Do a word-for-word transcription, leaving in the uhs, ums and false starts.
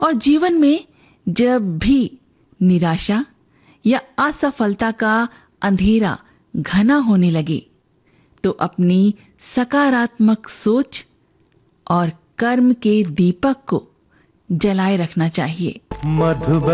और जीवन में जब भी निराशा या असफलता का अंधेरा घना होने लगे तो अपनी सकारात्मक सोच और कर्म के दीपक को जलाए रखना चाहिए। मधुबन